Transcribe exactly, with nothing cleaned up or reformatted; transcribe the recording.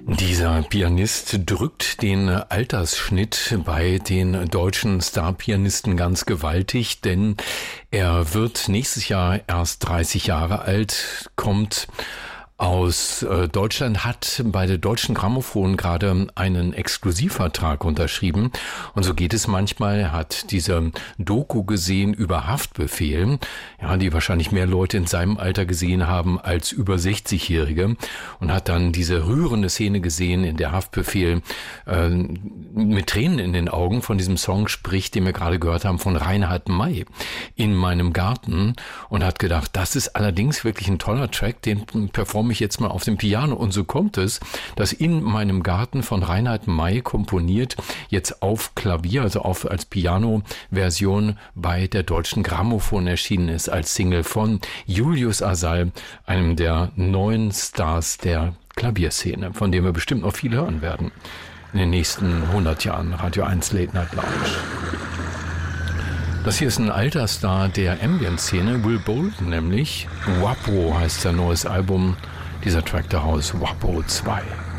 Dieser Pianist drückt den Altersschnitt bei den deutschen Starpianisten ganz gewaltig, denn er wird nächstes Jahr erst dreißig Jahre alt, kommt aus äh, Deutschland, hat bei der Deutschen Grammophon gerade einen Exklusivvertrag unterschrieben. Und so geht es manchmal. Er hat diese Doku gesehen über Haftbefehl, ja, die wahrscheinlich mehr Leute in seinem Alter gesehen haben als über sechzigjährige, und hat dann diese rührende Szene gesehen, in der Haftbefehl äh, mit Tränen in den Augen von diesem Song spricht, den wir gerade gehört haben, von Reinhard May, In meinem Garten, und hat gedacht, das ist allerdings wirklich ein toller Track, den performe ich jetzt mal auf dem Piano. Und so kommt es, dass In meinem Garten von Reinhard May komponiert jetzt auf Klavier, also auf als Piano-Version bei der Deutschen Grammophon erschienen ist, als Single von Julius Asal, einem der neuen Stars der Klavierszene, von dem wir bestimmt noch viel hören werden in den nächsten hundert Jahren. Radio eins Late Night Lounge. Das hier ist ein alter Star der Ambient-Szene, Will Bolton nämlich. Wapo heißt sein neues Album. Dieser Track daraus, Wapo zwei.